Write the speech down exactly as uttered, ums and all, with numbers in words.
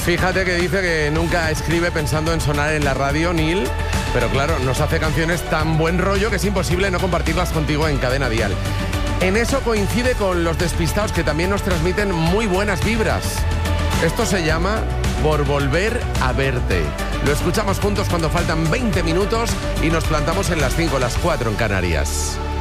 Fíjate que dice que nunca escribe pensando en sonar en la radio, Neil, pero claro, nos hace canciones tan buen rollo que es imposible no compartirlas contigo en Cadena Dial. En eso coincide con los despistados, que también nos transmiten muy buenas vibras. Esto se llama Por Volver a Verte. Lo escuchamos juntos cuando faltan veinte minutos y nos plantamos en las cinco, las cuatro en Canarias.